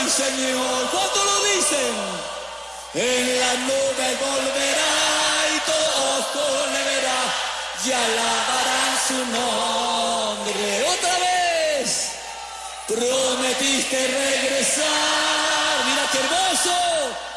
sí señor, ¿cuánto lo dicen? En la nube volverá y todo ojo le verá y alabarán su nombre. Otra vez, prometiste regresar, mira qué hermoso.